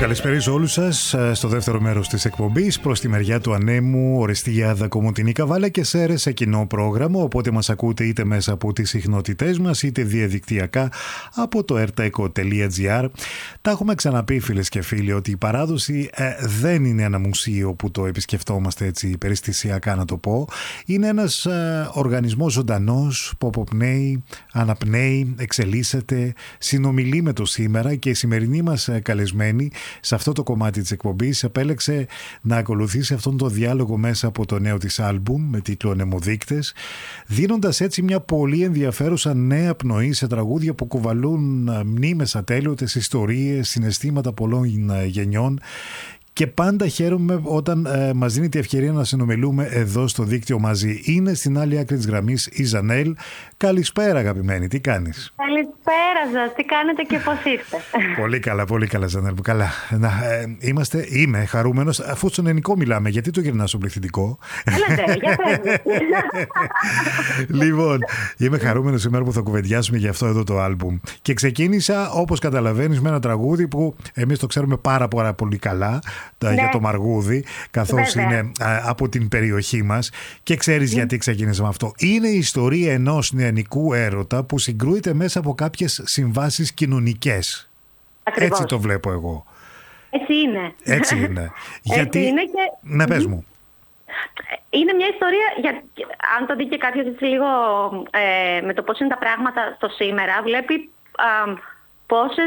Καλησπέρα σε όλους σας στο δεύτερο μέρος της εκπομπής. Προς τη μεριά του Ανέμου, Ορεστία, Κομωτινή Καβάλα και Σέρες σε κοινό πρόγραμμα. Οπότε μας ακούτε είτε μέσα από τις συχνότητές μας είτε διαδικτυακά από το ertaeco.gr. Τα έχουμε ξαναπεί, φίλες και φίλοι, ότι η παράδοση δεν είναι ένα μουσείο που το επισκεφτόμαστε έτσι περιστησιακά, να το πω. Είναι ένας οργανισμός ζωντανός που αποπνέει, αναπνέει, εξελίσσεται, συνομιλεί με το σήμερα, και η σημερινή μας καλεσμένη σε αυτό το κομμάτι της εκπομπής επέλεξε να ακολουθήσει αυτόν τον διάλογο μέσα από το νέο της άλμπουμ με τίτλο «Ανεμοδείκτες», δίνοντας έτσι μια πολύ ενδιαφέρουσα νέα πνοή σε τραγούδια που κουβαλούν μνήμες ατέλειωτες, ιστορίες, συναισθήματα πολλών γενιών. Και πάντα χαίρομαι όταν μας δίνει τη ευκαιρία να συνομιλούμε εδώ στο δίκτυο μαζί. Είναι στην άλλη άκρη της γραμμής η Ζανέλ. Καλησπέρα, αγαπημένη, τι κάνεις? Καλησπέρα σας, τι κάνετε και πώς είστε? Πολύ καλά, Ζανέλ. Καλά. Είμαι χαρούμενος, αφού στον ελληνικό μιλάμε. Γιατί το γυρνάς στο πληθυντικό? Έλατε, για πες. Λοιπόν, είμαι χαρούμενος σήμερα που θα κουβεντιάσουμε για αυτό εδώ το άλμπουμ. Και ξεκίνησα, όπως καταλαβαίνεις, με ένα τραγούδι που εμείς το ξέρουμε πάρα πολύ καλά. Για το Μαργούδι, καθώς είναι από την περιοχή μας, και ξέρεις γιατί ξεκίνησα με αυτό. Είναι η ιστορία ενός νεανικού έρωτα που συγκρούεται μέσα από κάποιες συμβάσεις κοινωνικές. Ακριβώς. Έτσι το βλέπω εγώ. Έτσι είναι. Έτσι είναι. Γιατί... Έτσι είναι και... Ναι, πες μου. Είναι μια ιστορία, αν το δει και κάποιος έτσι λίγο με το πώς είναι τα πράγματα στο σήμερα, βλέπει πόσες...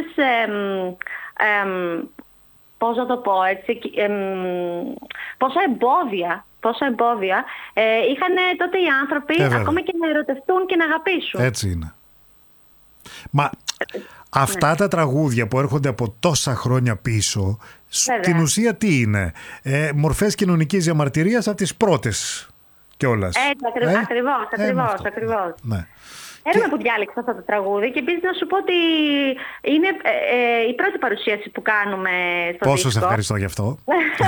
πώς να το πω έτσι, πόσα εμπόδια είχαν τότε οι άνθρωποι ακόμα και να ερωτευτούν και να αγαπήσουν. Έτσι είναι. Μα αυτά τα τραγούδια που έρχονται από τόσα χρόνια πίσω, στην ουσία τι είναι? Μορφές κοινωνικής διαμαρτυρίας από τις πρώτες κιόλας. Ακριβώς. Ναι. Χαίρομαι που διάλεξα αυτό το τραγούδι, και επίσης να σου πω ότι είναι η πρώτη παρουσίαση που κάνουμε στο Πόσο δίσκο. σε ευχαριστώ γι' αυτό.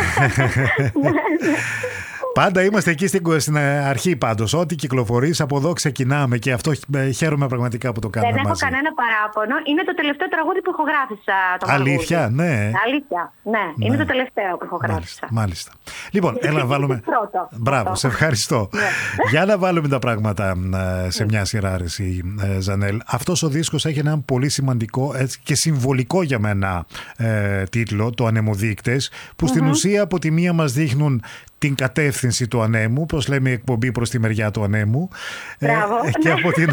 Πάντα είμαστε εκεί στην αρχή πάντως. Ό,τι κυκλοφορείς από εδώ ξεκινάμε, και αυτό χαίρομαι πραγματικά που το κάνουμε μαζί. Δεν έχω κανένα παράπονο. Είναι το τελευταίο τραγούδι που ηχογράφησα. Αλήθεια, ναι. Αλήθεια, ναι. Είναι το τελευταίο που ηχογράφησα. Μάλιστα. Λοιπόν, έλα να βάλουμε... Μπράβο, σε ευχαριστώ. Για να βάλουμε τα πράγματα σε μια σειρά, αρέσει, Ζανέλ. Αυτός ο δίσκος έχει ένα πολύ σημαντικό και συμβολικό για μένα τίτλο, το «Ανεμοδείκτες», που στην ουσία από τη μία μας δείχνουν την κατεύθυνση του ανέμου, πώς λέμε η εκπομπή προς τη μεριά του ανέμου. Και από την...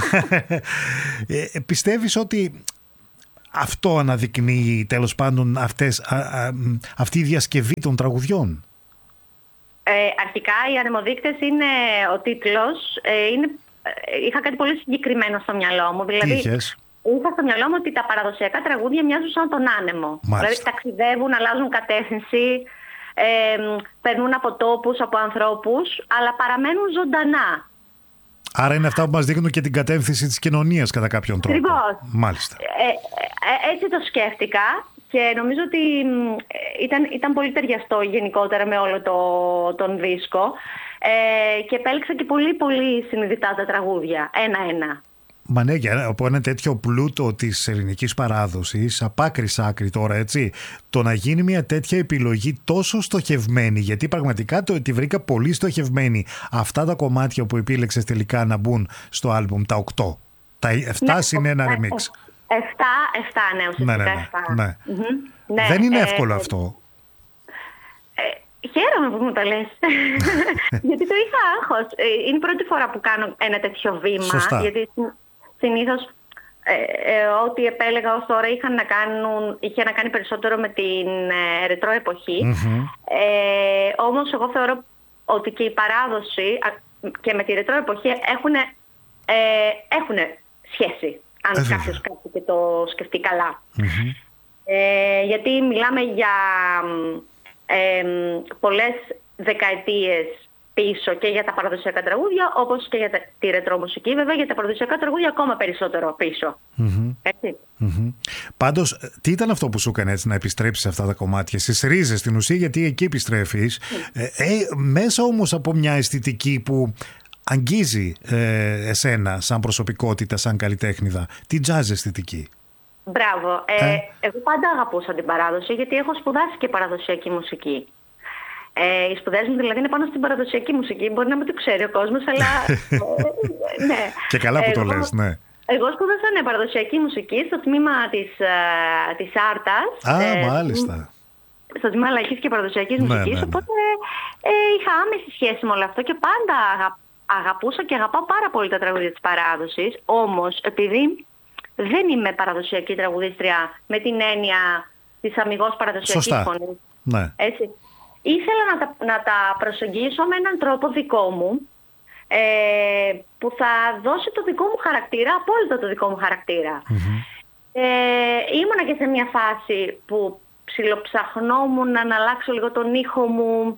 Πιστεύεις ότι αυτό αναδεικνύει τέλος πάντων αυτή η διασκευή των τραγουδιών? Αρχικά οι ανεμοδείκτες είναι ο τίτλος. Είχα κάτι πολύ συγκεκριμένο στο μυαλό μου. Δηλαδή, είχα στο μυαλό μου ότι τα παραδοσιακά τραγούδια μοιάζουν σαν τον άνεμο. Δηλαδή ταξιδεύουν, αλλάζουν κατεύθυνση, περνούν από τόπους, από ανθρώπους, αλλά παραμένουν ζωντανά. Άρα είναι αυτά που μας δείχνουν και την κατεύθυνση της κοινωνίας κατά κάποιον τρόπο. Ακριβώς. Μάλιστα. Έτσι το σκέφτηκα, και νομίζω ότι ήταν πολύ ταιριαστό γενικότερα με όλο τον δίσκο, και επέλεξα και πολύ συνειδητά τα τραγούδια, ένα-ένα. Μα ναι, από ένα τέτοιο πλούτο της ελληνικής παράδοσης, από άκρη σ' άκρη τώρα, έτσι, το να γίνει μια τέτοια επιλογή τόσο στοχευμένη, γιατί πραγματικά τη βρήκα πολύ στοχευμένη, αυτά τα κομμάτια που επίλεξες τελικά να μπουν στο άλμπουμ, τα 8. Τα 7 είναι ένα remix. 7, ναι, ουσιαστικά 7. Ναι. Δεν είναι εύκολο αυτό. Χαίρομαι που μου το λες. Γιατί το είχα άγχος. Είναι η πρώτη φορά που κάνω ένα τέτοιο βήμα. Σωστά. Γιατί συνήθως ό,τι επέλεγα ως τώρα είχε να κάνει περισσότερο με την ρετρό εποχή. Όμως εγώ θεωρώ ότι και η παράδοση και με τη ρετρό εποχή έχουν σχέση, αν κάποιος κάτσει και το σκεφτεί καλά. Γιατί μιλάμε για πολλές δεκαετίες πίσω και για τα παραδοσιακά τραγούδια, όπως και για τη ρετρό μουσική, βέβαια για τα παραδοσιακά τραγούδια ακόμα περισσότερο πίσω. Έτσι. Πάντως, τι ήταν αυτό που σου έκανε έτσι να επιστρέψεις αυτά τα κομμάτια, στις ρίζες στην ουσία, γιατί εκεί επιστρέφεις, μέσα όμως από μια αισθητική που αγγίζει εσένα σαν προσωπικότητα, σαν καλλιτέχνηδα, την jazz αισθητική? Μπράβο. Εγώ πάντα αγαπούσα την παράδοση, γιατί έχω σπουδάσει και παραδοσιακή μουσική. Οι σπουδές μου δηλαδή είναι πάνω στην παραδοσιακή μουσική. Μπορεί να μην το ξέρει ο κόσμος, αλλά ναι. Και καλά που το λες, ναι. Εγώ σπούδασα παραδοσιακή μουσική στο τμήμα της Άρτας. Μάλιστα. Στο τμήμα λαϊκής και παραδοσιακής μουσικής, οπότε είχα άμεση σχέση με όλο αυτό και πάντα αγαπούσα και αγαπάω πάρα πολύ τα τραγούδια της παράδοσης. Όμως, επειδή δεν είμαι παραδοσιακή τραγουδίστρια με την έννοια της αμιγώς παραδοσιακής φωνής, ναι. Έτσι, ήθελα να τα προσεγγίσω με έναν τρόπο δικό μου, που θα δώσει το δικό μου χαρακτήρα, απόλυτα το δικό μου χαρακτήρα. Ήμουνα και σε μια φάση που ψιλοψαχνόμουν να αλλάξω λίγο τον ήχο μου.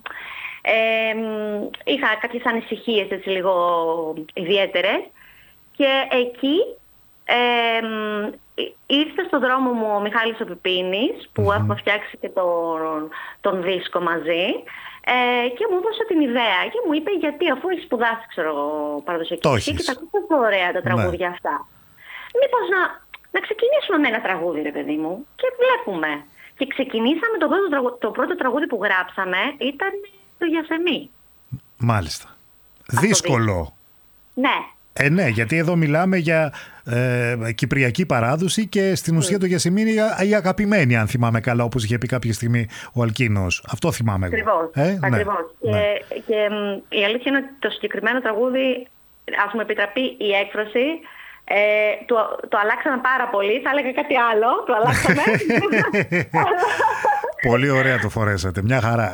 Είχα κάποιες ανησυχίες έτσι λίγο ιδιαίτερες και εκεί ήρθε στον δρόμο μου ο Μιχάλης ο Πιπίνης, που έχουμε φτιάξει και τον δίσκο μαζί, και μου έδωσε την ιδέα και μου είπε, γιατί αφού έχει σπουδάσει παραδοσιακή μουσική και τα ακούς τόσο ωραία τα τραγούδια αυτά, μήπως να ξεκινήσουμε με ένα τραγούδι, ρε παιδί μου, και βλέπουμε. Και ξεκινήσαμε, το πρώτο τραγούδι που γράψαμε ήταν το Γιασεμί. Μάλιστα. Δύσκολο. Ναι. Ναι, γιατί εδώ μιλάμε για κυπριακή παράδοση και στην ουσία το Γιασεμί είναι η αγαπημένη, αν θυμάμαι καλά, όπως είχε πει κάποια στιγμή ο Αλκίνος. Αυτό θυμάμαι εγώ. Ακριβώς. Ναι. Και η αλήθεια είναι ότι το συγκεκριμένο τραγούδι, ας μου επιτραπεί η έκφραση, το αλλάξαμε πάρα πολύ. Θα έλεγα κάτι άλλο. Το αλλάξαμε. Πολύ ωραία το φορέσατε. Μια χαρά.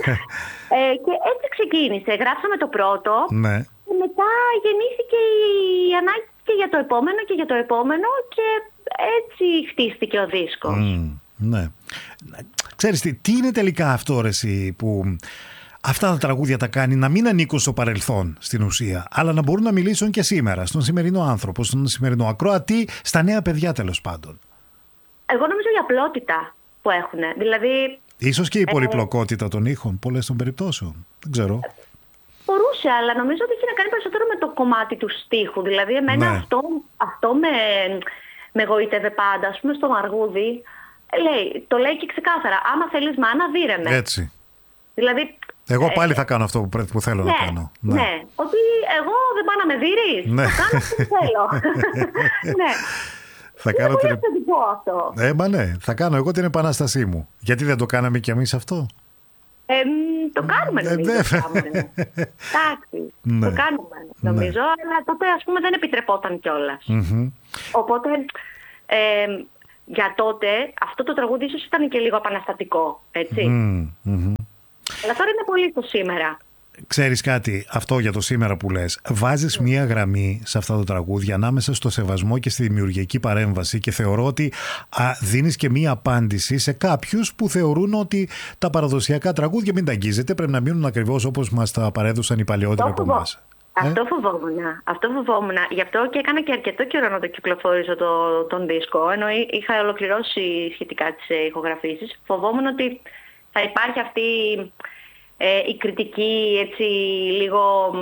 Και έτσι ξεκίνησε. Γράψαμε το πρώτο. Ναι. Και μετά γεννήθηκε η ανάγκη και για το επόμενο και για το επόμενο. Και έτσι χτίστηκε ο δίσκος. Ναι. Ξέρεις τι είναι τελικά αυτό, ρε εσύ, που αυτά τα τραγούδια τα κάνει να μην ανήκουν στο παρελθόν στην ουσία, αλλά να μπορούν να μιλήσουν και σήμερα, στον σημερινό άνθρωπο, στον σημερινό ακροατή, στα νέα παιδιά τέλος πάντων. Εγώ νομίζω η απλότητα που έχουν. Δηλαδή, ίσως και η πολυπλοκότητα των ήχων, πολλές των περιπτώσεων. Δεν ξέρω. Μπορούσε, αλλά νομίζω ότι έχει να κάνει περισσότερο με το κομμάτι του στίχου. Δηλαδή, εμένα αυτό με γοήτευε πάντα. Ας πούμε, στο Μαργούδι, το λέει και ξεκάθαρα. Άμα θέλεις μάνα, δίρε με. Έτσι. Δηλαδή, εγώ πάλι θα κάνω αυτό που θέλω να κάνω. Ναι. Ότι εγώ δεν πάω να με δείρεις. Ναι. Το κάνω αυτό που θέλω. Ναι. Θα κάνω πολύ αυθεντικό αυτό. Ναι. Θα κάνω εγώ την επανάστασή μου. Γιατί δεν το κάναμε κι εμείς αυτό? Το κάνουμε νομίζω. Εντάξει, το κάνουμε νομίζω, αλλά τότε ας πούμε δεν επιτρεπόταν κιόλας. Οπότε για τότε αυτό το τραγούδι ίσως ήταν και λίγο επαναστατικό, έτσι. Αλλά τώρα είναι πολύ το σήμερα. Ξέρεις κάτι, αυτό για το σήμερα που λες, βάζεις μία γραμμή σε αυτά τα τραγούδια ανάμεσα στο σεβασμό και στη δημιουργική παρέμβαση και θεωρώ ότι δίνεις και μία απάντηση σε κάποιους που θεωρούν ότι τα παραδοσιακά τραγούδια μην τα αγγίζετε, πρέπει να μείνουν ακριβώς όπως μας τα παρέδωσαν οι παλαιότεροι από εμάς. Αυτό φοβόμουν. Γι' αυτό και έκανα και αρκετό καιρό να το κυκλοφορήσω τον δίσκο, ενώ είχα ολοκληρώσει σχετικά τις ηχογραφήσεις. Φοβόμουν ότι θα υπάρχει αυτή η κριτική έτσι λίγο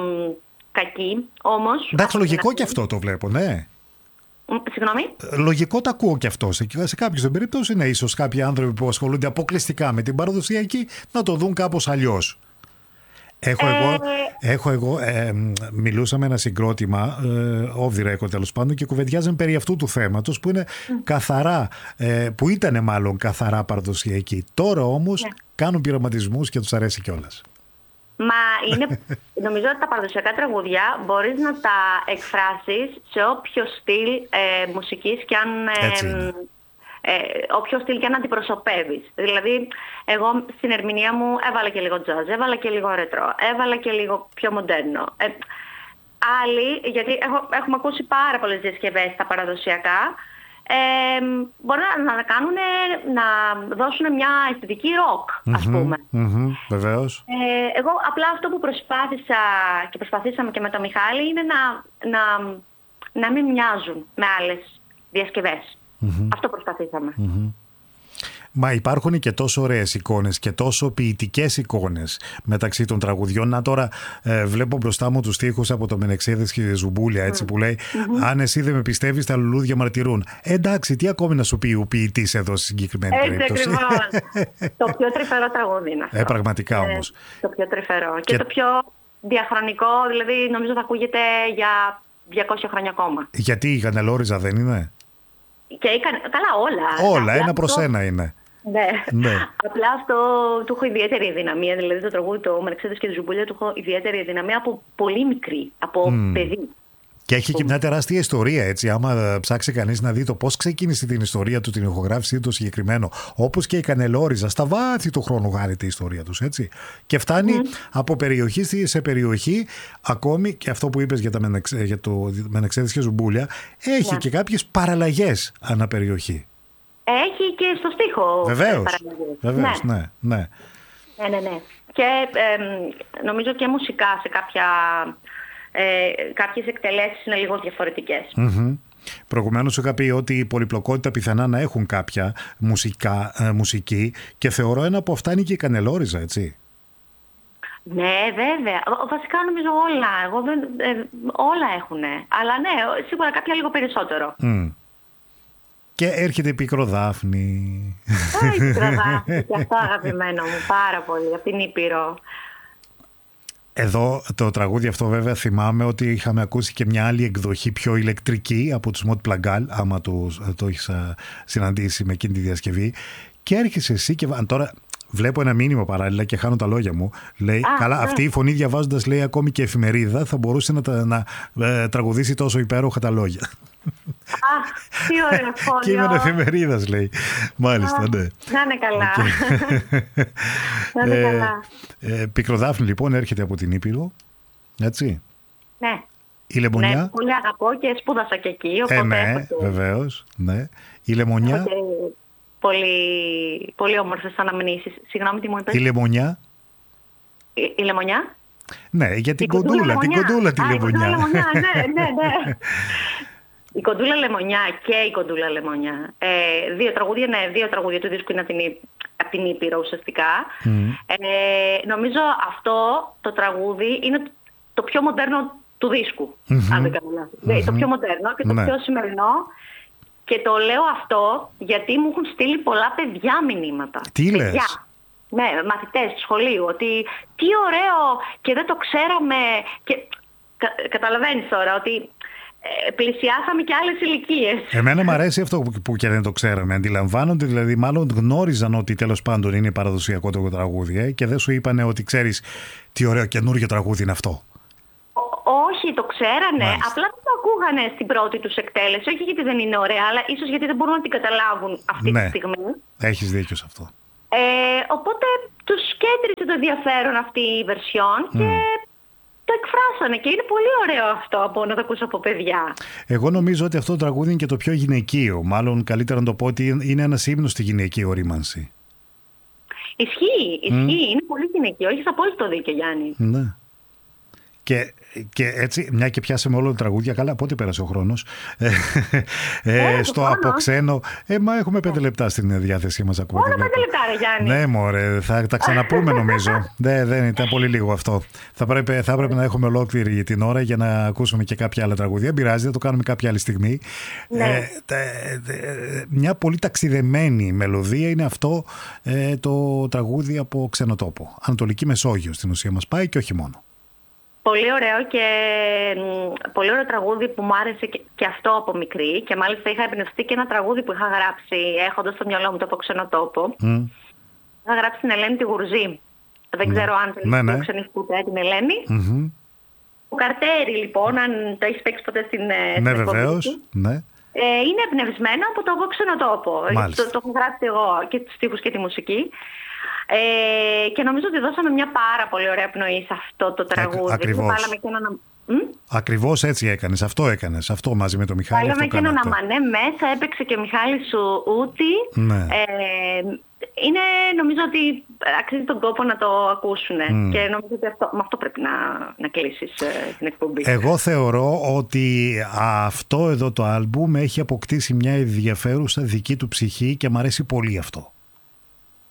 κακή, όμως... Εντάξει, λογικό και αυτό το βλέπω, ναι. Συγγνώμη. Λογικό το ακούω και αυτό. Σε κάποιες περιπτώσεις είναι ίσως κάποιοι άνθρωποι που ασχολούνται αποκλειστικά με την παραδοσιακή να το δουν κάπως αλλιώς. Μιλούσα με ένα συγκρότημα off the record τέλος πάντων και κουβεντιάζαμε περί αυτού του θέματος που είναι καθαρά, που ήταν μάλλον καθαρά παραδοσιακή. Τώρα όμως κάνουν πειραματισμούς και τους αρέσει κιόλας. Νομίζω ότι τα παραδοσιακά τραγούδια μπορείς να τα εκφράσεις σε όποιο στυλ μουσικής και αν... όποιο στυλ και αν αντιπροσωπεύεις. Δηλαδή, εγώ στην ερμηνεία μου έβαλα και λίγο jazz, έβαλα και λίγο ρετρό, έβαλα και λίγο πιο μοντέρνο. Άλλοι, γιατί έχουμε ακούσει πάρα πολλές διασκευές στα παραδοσιακά, μπορεί να δώσουν μια αισθητική ροκ, ας πούμε. Βεβαίως. Εγώ απλά αυτό που προσπαθήσαμε και με τον Μιχάλη είναι να μην μοιάζουν με άλλες διασκευές. Αυτό προσπαθήσαμε. Μα υπάρχουν και τόσο ωραίες εικόνες και τόσο ποιητικές εικόνες μεταξύ των τραγουδιών. Να τώρα βλέπω μπροστά μου τους στίχους από το Μενεξέδες και Ζουμπούλια, έτσι που λέει «Αν εσύ δεν με πιστεύεις, τα λουλούδια μαρτυρούν». Εντάξει, τι ακόμη να σου πει ο ποιητής εδώ στη συγκεκριμένη περίπτωση. Έτσι ακριβώς. Το πιο τρυφερό τραγούδι είναι αυτό. Πραγματικά όμως. Το πιο τρυφερό. Και το πιο διαχρονικό, δηλαδή νομίζω θα ακούγεται για 200 χρόνια ακόμα. Γιατί η Κανελόριζα δεν είναι? Καλά όλα. Όλα, ένα προς ένα είναι. Ναι. Απλά αυτό του έχω ιδιαίτερη δυναμία. Δηλαδή το τραγούδι του Μενεξέδες και τη Ζουμπούλια του έχω ιδιαίτερη δυναμία από πολύ μικρή, από παιδί. Και έχει και μια τεράστια ιστορία, έτσι. Άμα ψάξει κανείς να δει το πώς ξεκίνησε την ιστορία του, την ηχογράφησή του συγκεκριμένο, όπως και η Κανελόριζα, στα βάθη του χρόνου γάρει η ιστορία τους, έτσι. Και φτάνει από περιοχή σε περιοχή, ακόμη και αυτό που είπες για το Μενεξέδες και Ζουμπούλια, έχει και κάποιες παραλλαγές ανά περιοχή. Έχει και στο στίχο. Βεβαίως, ναι. Και νομίζω και μουσικά σε κάποιες εκτελέσεις είναι λίγο διαφορετικές. Προηγουμένως είχα πει ότι η πολυπλοκότητα πιθανά να έχουν κάποια μουσική και θεωρώ ένα από αυτά είναι και η Κανελόριζα, έτσι. Ναι, βέβαια. Βασικά νομίζω όλα. Όλα έχουν. Αλλά ναι, σίγουρα κάποια λίγο περισσότερο. Και έρχεται η Πικροδάφνη. Η Πικροδάφνη, και αυτό αγαπημένο μου πάρα πολύ, από την Ήπειρο. Εδώ το τραγούδι αυτό βέβαια θυμάμαι ότι είχαμε ακούσει και μια άλλη εκδοχή πιο ηλεκτρική από τους Μοτ Πλαγκάλ, άμα το έχεις συναντήσει με εκείνη τη διασκευή. Και έρχεσαι εσύ και τώρα βλέπω ένα μήνυμα παράλληλα και χάνω τα λόγια μου. Λέει, καλά, αυτή η φωνή διαβάζοντας, λέει, ακόμη και εφημερίδα θα μπορούσε να τραγουδήσει τόσο υπέροχα τα λόγια. Τι ωραίο σχόλιο. Κείμενο εφημερίδας, λέει. Μάλιστα, ναι. Να είναι καλά. Να είναι καλά. Πικροδάφνη λοιπόν έρχεται από την Ήπειρο, έτσι. Ναι. Η Λεμονιά. Ναι, πολύ αγαπώ και σπούδασα και εκεί. Ναι, βεβαίως. Ναι. Η Λεμονιά. Πολύ όμορφες αναμνήσεις. Συγγνώμη, τι μου είπες? Η Λεμονιά. Η Λεμονιά. Ναι, για την κοντούλα τη Λεμονιά. Ναι. Η Κοντούλα Λεμονιά και η Κοντούλα Λεμονιά. Δύο τραγούδια του δίσκου είναι από την Ήπειρο ουσιαστικά. Νομίζω αυτό το τραγούδι είναι το πιο μοντέρνο του δίσκου. Αν δεν κάνω λάθος. Το πιο μοντέρνο και το πιο σημερινό. Και το λέω αυτό γιατί μου έχουν στείλει πολλά παιδιά μηνύματα. Τι λες? Ναι, μαθητές του σχολείου. Ότι τι ωραίο και δεν το ξέραμε. Και καταλαβαίνεις τώρα ότι πλησιάσαμε και άλλες ηλικίες. Εμένα μου αρέσει αυτό που και δεν το ξέραμε. Αντιλαμβάνονται, δηλαδή, μάλλον γνώριζαν ότι τέλος πάντων είναι παραδοσιακό το τραγούδι και δεν σου είπανε ότι ξέρεις τι ωραίο καινούργιο τραγούδι είναι αυτό. Όχι, το ξέρανε. Μάλιστα. Απλά δεν το ακούγανε στην πρώτη τους εκτέλεση. Όχι γιατί δεν είναι ωραία, αλλά ίσως γιατί δεν μπορούν να την καταλάβουν αυτή τη στιγμή. Έχεις δίκιο σε αυτό. Οπότε τους κέντρισε το ενδιαφέρον αυτή η βερσιόν και το εκφράσανε και είναι πολύ ωραίο αυτό από να το ακούσω από παιδιά. Εγώ νομίζω ότι αυτό το τραγούδι είναι και το πιο γυναικείο. Μάλλον καλύτερα να το πω ότι είναι ένας ύμνος στη γυναική ορίμανση. Ισχύει. Είναι πολύ γυναικείο. Έχεις απόλυτο δίκιο, Γιάννη. Ναι. Και έτσι, μια και πιάσαμε όλο το τραγούδια, καλά, πότε πέρασε ο χρόνος. Στο αποξένο. Μα έχουμε 5 λεπτά στην διάθεσή μας. Μόνο 5 λεπτά, ρε Γιάννη. Ναι, μωρέ, θα τα ξαναπούμε νομίζω. Δεν ήταν πολύ λίγο αυτό. Θα πρέπει να έχουμε ολόκληρη την ώρα για να ακούσουμε και κάποια άλλα τραγούδια. Πειράζει, θα το κάνουμε κάποια άλλη στιγμή. Ναι. Μια πολύ ταξιδεμένη μελωδία είναι αυτό το τραγούδι από ξενοτόπο. Ανατολική Μεσόγειο στην ουσία μας πάει και όχι μόνο. Πολύ ωραίο και πολύ ωραίο τραγούδι που μου άρεσε και αυτό από μικρή και μάλιστα είχα εμπνευστεί και ένα τραγούδι που είχα γράψει έχοντας στο μυαλό μου το από ξενοτόπο. Είχα γράψει την Ελένη τη Γουρζή. Δεν ξέρω αν το ξενείς ποτέ την Ελένη. Ο Καρτέρι λοιπόν, αν το έχεις παίξει ποτέ στην ναι, βεβαίως. Ναι. Είναι εμπνευσμένο από το από ξενοτόπο. Το έχω γράψει εγώ και τους στίχους και τη μουσική. Και νομίζω ότι δώσαμε μια πάρα πολύ ωραία πνοή σε αυτό το τραγούδι. Ακριβώς έτσι έκανες. Αυτό μαζί με τον Μιχάλη. Βάλαμε και έναν αμανέ μέσα. Έπαιξε και ο Μιχάλης Ούτη. Ναι. Είναι, νομίζω ότι αξίζει τον κόπο να το ακούσουν. Και νομίζω ότι με αυτό πρέπει να κλείσεις την εκπομπή. Εγώ θεωρώ ότι αυτό εδώ το άλμπουμ έχει αποκτήσει μια ενδιαφέρουσα δική του ψυχή και μου αρέσει πολύ αυτό.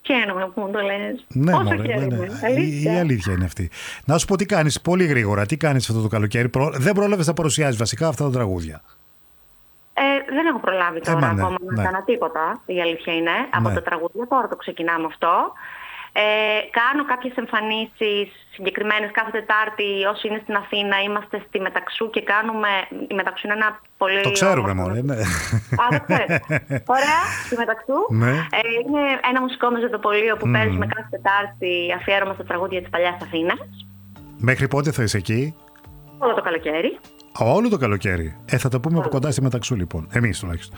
Χαίρομαι που μου το λες. Ναι, Πόσο μωρέ, χαίρομαι. Η αλήθεια είναι αυτή. Να σου πω τι κάνεις πολύ γρήγορα. Τι κάνεις αυτό το καλοκαίρι? Δεν πρόλαβες να παρουσιάσεις βασικά αυτά τα τραγούδια? Δεν έχω προλάβει τώρα ακόμα να κάνω τίποτα. Η αλήθεια είναι. Από τα τραγούδια τώρα το ξεκινάμε αυτό. Κάνω κάποιες εμφανίσεις συγκεκριμένες κάθε Τετάρτη. Όσοι είναι στην Αθήνα, είμαστε στη Μεταξού και κάνουμε. Η Μεταξού είναι ένα πολύ. Το ξέρουμε μόνο, ναι. Το ξέρετε. Ωραία, στη Μεταξού. Ναι. Είναι ένα μουσικό μεζοδοπολείο που παίζουμε κάθε Τετάρτη αφιέρωμα στα τραγούδια της παλιάς Αθήνας. Μέχρι πότε θα είσαι εκεί? Όλο το καλοκαίρι. Όλο το καλοκαίρι. Θα τα πούμε από κοντά στη Μεταξού, λοιπόν. Εμείς τουλάχιστον.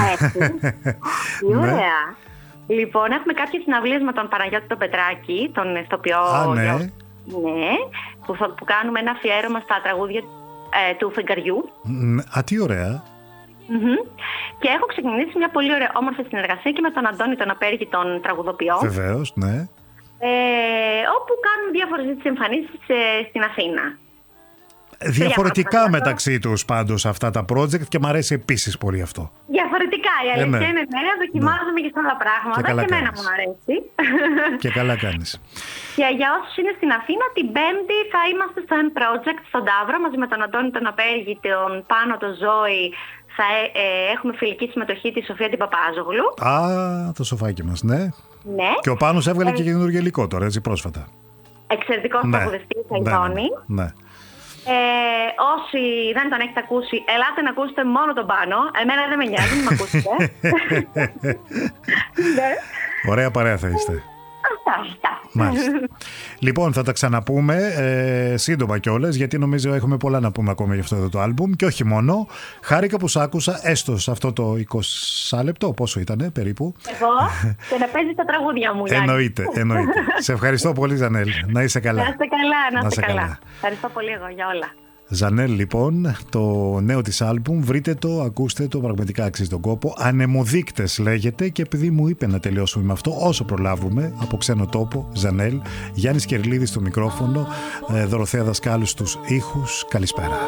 Ωραία. Λοιπόν, έχουμε κάποιες συναυλίες με τον Παναγιώτη τον Πετράκη, τον ηθοποιό. Ναι. Ναι, που κάνουμε ένα αφιέρωμα στα τραγούδια του Φεγγαριού. Τι ωραία. Και έχω ξεκινήσει μια πολύ ωραία όμορφη συνεργασία και με τον Αντώνη τον Απέργη, τον τραγουδοποιό. Βεβαίως, ναι. Όπου κάνουν διάφορες εμφανίσεις στην Αθήνα. Διαφορετικά μεταξύ τους πάντως αυτά τα project και μου αρέσει επίσης πολύ αυτό. Διαφορετικά, η αλήθεια είναι δοκιμάζουμε και στα άλλα πράγματα και εμένα μου αρέσει. Και καλά κάνεις. Και για όσους είναι στην Αθήνα, την Πέμπτη θα είμαστε στο End Project στον Ταύρο μαζί με τον Αντώνη τον Απέργη, τον Πάνο τον Ζώη. Θα έχουμε φιλική συμμετοχή τη Σοφία την Παπάζογλου. Το σοφάκι μας, ναι. Ναι. Και ο Πάνος έβγαλε και καινούργιο υλικό τώρα, έτσι πρόσφατα. Εξαιρετικός τραγουδιστής, Αϊτώνη. Ναι. Όσοι δεν τον έχετε ακούσει, ελάτε να ακούσετε μόνο τον Πάνο. Εμένα δεν με νοιάζει, μην με ακούσετε. Ωραία παρέα θα είστε. Αυτά. Μάλιστα. Λοιπόν, θα τα ξαναπούμε σύντομα κιόλας, γιατί νομίζω έχουμε πολλά να πούμε ακόμα για αυτό εδώ το άλμπουμ. Και όχι μόνο. Χάρηκα που σ' άκουσα έστω σε αυτό το 20 λεπτό. Πόσο ήτανε περίπου? Εγώ και να παίζει τα τραγούδια μου. Εννοείται. Σε ευχαριστώ πολύ, Ζανέλ. Να είσαι καλά. Να είστε καλά. Ευχαριστώ πολύ εγώ για όλα. Ζανέλ, λοιπόν, το νέο της άλμπουμ, βρείτε το, ακούστε το, πραγματικά αξίζει τον κόπο. Ανεμοδείκτες λέγεται, και επειδή μου είπε να τελειώσουμε με αυτό όσο προλάβουμε, από ξένο τόπο, Ζανέλ, Γιάννης Κερλίδης στο μικρόφωνο, Δωροθέα Δασκάλου στους ήχους. Καλησπέρα.